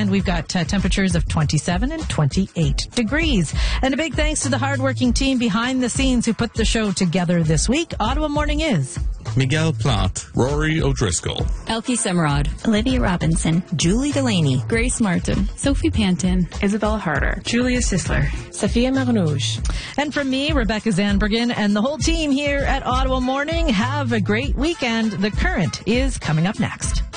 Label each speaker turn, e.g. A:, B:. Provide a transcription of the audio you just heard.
A: and we've got temperatures of 27 and 28 degrees. And a big thanks to the hardworking team behind the scenes who put the show together this week. Ottawa Morning is
B: Miguel Platt, Rory O'Driscoll,
C: Elkie Semrod,
D: Olivia Robinson,
C: Julie Delaney,
E: Grace Martin,
F: Sophie Panton,
G: Isabel Harder,
H: Julia Sisler,
G: Sophia Marnouche.
A: And from me, Rebecca Zandbergen, and the whole team here at Ottawa Morning, have a great weekend. The Current is coming up next.